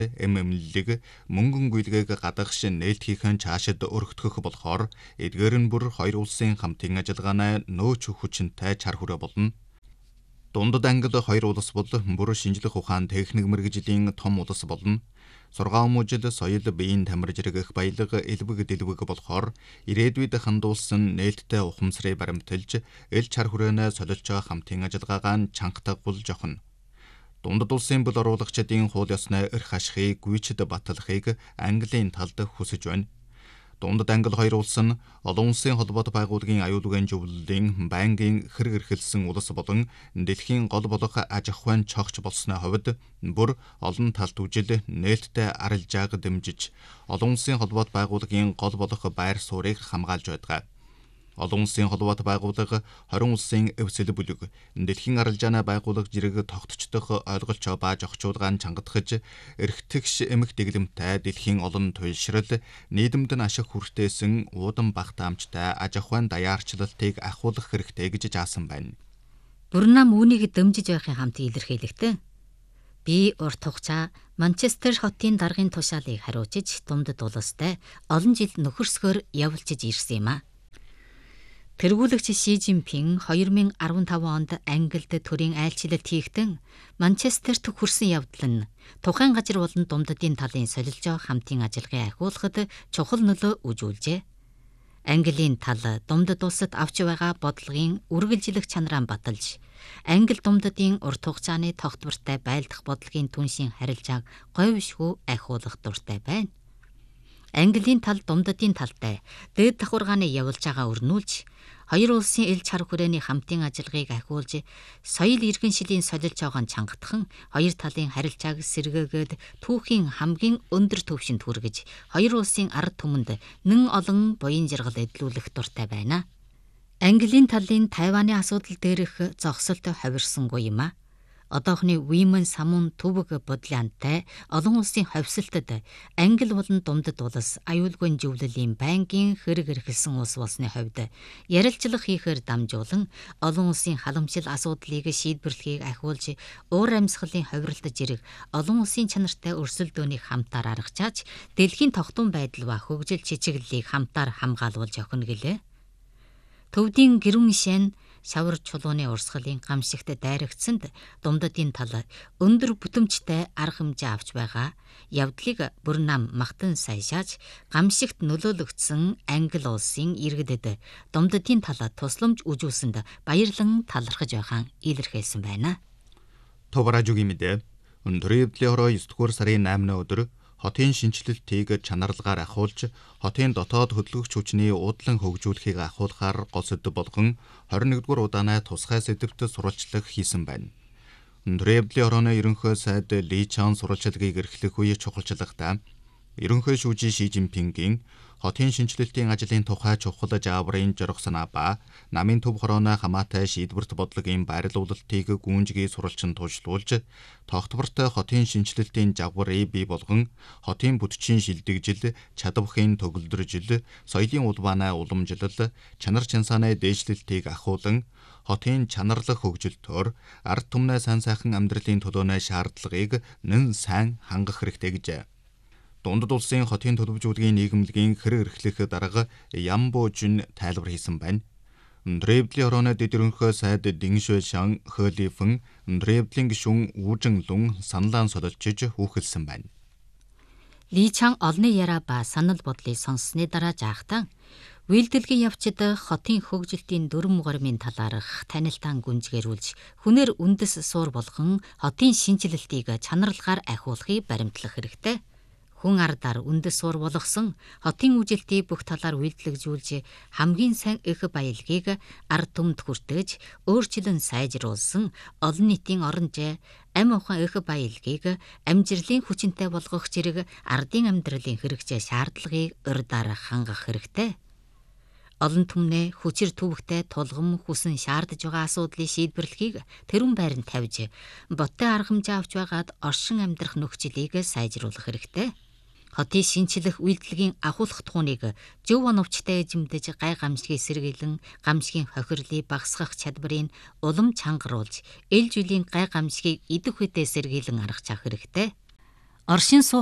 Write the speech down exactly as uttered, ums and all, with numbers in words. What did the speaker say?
эмэмлэлийг мөнгөн гүйлгээг гадагш нээлтгийнхэн цаашид өргөтгөх болохоор эдгээр нь бүр хоёр улсын хамтын ажиллагааны нөөц хүчинтэй чар хүрээ болно. Дундад англи хоёр улс бол бүр шинжлэх ухаан техник мэргэжлийн том улс болно. Сургаан мужид соёл биеийн тамир зэрэг их баялаг элбэг дэлбэг болохоор ирээдүйд хандуулсан нээлттэй ухамсарыг баримталж эл чар хүрээнэ солилж байгаа хамтын ажиллагаагаа чангатагбул жохно. Дундад улсын бүл оруулагчдын хууль ёсны эрх ашигыг гүйцэд батлахыг Английн талд хүсэж байна. Дундад англи хоёр улс нь олон улсын холбоот байгууллагын аюулгүйн зөвлөлийн байнгын хэрэг эрхэлсэн улс болон дэлхийн гол болох аж ахуйн цогч болсны хувьд бүр олон талт үжил нээлттэй арилжааг дэмжиж олон улсын холбоот байгууллагын гол болох байр суурийг хамгаалж байдаг. Олон улсын холбоот байгууллага хорин улсын эвсэл бүлэг дэлхийн арилжааны байгууллага зэрэг тогтцох ойлголч ба зохицуулгаан чангатгаж эрхтгш эмх дэглэмтэй дэлхийн олон туйлшрал нийгэмд нь ашиг хүртээсэн уудан багтаамжтай аж ахуйн даяарчлалтыг ахуулах хэрэгтэй гэж заасан байна. Бүрнам үүнийг дэмжиж байхын хамтын илэрхийлэгтэн би урт хугацаа Манчестер хотын даргын тушаалыг хариуцж Дундад улстай олон жил нөхөрсгөр явуулж ирсэн юм а. Тэргүүлэгч Ши Жинпин хоёр мың и гурав онд Англид төрийн айлчлалт хийхдээ Манчестерт хүрсэн явдал нь тухайн газар болон Дундадын талын солилж байгаа хамтын ажиллагааг ахиулахад чухал нөлөө үзүүлжээ. Английн тал Дундад улсад авч байгаа бодлогын үргэлжлэх чанараа баталж, Англи Дундадын урт хугацааны тогтвортой байлдах бодлогын түншийн харилцааг говьшгүй ахиулах дуртай байна. Английн тал Дундадын талтай дээд давхаргааны явуулж байгаа өрнүүлж, хоёр улсын эл чар хүрээний хамтын ажиллагааг ахиулж, соёл иргэншилийн солилж байгаа чангатхан хоёр талын харилцааг сэргээгээд түүхийн хамгийн өндөр түвшинд хүргэж, хоёр улсын ард түмэнд нэн олон буян жаргал эдлүүлэх дуртай байна. Английн талын Тайваны асуудал дээрх зогсолт ховирсонгүй юм а. Одоохны Women самун төвөг бодлоонтой олон улсын ховсолтод Англи болон Дундад улс аюулгүй зөвлөлийн байнгын хэрэг эрхэлсэн улс болсны хувьд ярилцлага хийхээр дамжуулан олон улсын халамжил асуудлыг шийдвэрлэхийг ахиулж уур амьсгалын хувиралт зэрэг олон улсын чанартай өрсөлдөөнийг хамтаар аргачааж дэлхийн тогтун байдал ба хөгжил чичиглэлийг хамтаар хамгаалуулж охино гэлээ. Төвдийн гэрүүн шин шавар чулууны урсгалын гамшигт дайрагдсанд Дундадын тал өндөр бүтэмжтэй арга хэмжээ авч байгаа явдлыг Бүрнам магтан сайшааж гамшигт нөлөөлөгдсөн Англи улсын иргэдэд Дундадын тал тусламж үзүүлсэнд баярлан талархаж байгаан илэрхийлсэн байна. Товаражугийн мэдээ өндөр эвдлийн хороо девять дугаар сарын наймны өдөр хотын шинжилэлтийг чанарлагаар ахиулж, хотын дотоод хөдөлгөгч хүчний уудлан хөгжүүлэхийг ахиулахаар гол сэдэв болгон двадцать one дугаар удааны тусгай сэдэвт сурвалжлага хийсэн байна. Өндөр эвдлийн хорооны ерөнхий сайд Ли Чан сурвалжлагыг эрхлэх үе чухалчлагтай ерөнхий шүүжийн Ши Жинпингийн хотын шинжилэлтийн ажлын тухай чухал зааврын зориг санаа ба намын төв хорооны хамаатай шийдвэрт бодлогын байрлуулалтыг гүнжгий сурвалжин туулжлуулж, тогтвортой хотын шинжилэлтийн загварыг бий болгон, хотын бүтчийн шилдэгжил, чадвахын төгөлдржил, соёлын улбааны уламжлал, чанар чансааны дээшлэлтийг ахиулан, хотын чанарлах хөгжилтөөр ард түмний сайн сайхан амьдралын төлөөний шаардлагыг нэн сайн хангах хэрэгтэй гэжээ. Дундад улсын хотын төлөвлөжүүлгийн нийгэмлэгийн хэрэг эрхлэх дарга Ян Божин тайлбар хийсэн байна. Өндөр эвдлийн хорооны дэд ерөнхий сайд Дин Шуйшан Хөлифэн өндөр эвдлийн гишүүн Үүжин Лун саналаан солилцож хүүхэлсэн байна. Ли Чан олны яриа ба санал бодлыг сонссны дараа жаахтаа үйлдэлгийн явцад хотын хөгжилтийн дүрм гормын талаарх танилтаан гүнзгийрүүлж, хүнээр үндэс суур болгон хотын шинжилэлтийг чанарлагаар ахиулахыг баримтлах хэрэгтэй. Хүн ардаар үндэс суур болгосон хотын үжилтийг бүх талаар үйлдэлжүүлж хамгийн сайн их баялагийг ард түмэнд хүртэж өөрчлөн сайжруулсан олон нийтийн оронжээ ам ухаан их баялагийг амжилтын хүчинтэй болгох зэрэг ардын амьдралын хэрэгцээ шаардлагыг урьдаар хангах хэрэгтэй. Олон түмнээ хүчээр төвөгтэй тулгам хүсэн шаардж байгаа асуудлыг шийдвэрлэхийг тэрүүн байранд тавьж, боттой арга хэмжээ авч байгаад оршин амьдрах нөхцөлийг сайжруулах хэрэгтэй. Хотын шинчлэх үйлдэлгийн ахуулах тухныг зөв оновчтой эзэмдэж гай гамшигыг сэргийлэн гамшигын хохирлыг багасгах чадварыг улам чангаруулж эл жилийн гай гамшигыг идэх үедээ сэргийлэн аргачаах хэрэгтэй. Оршин суух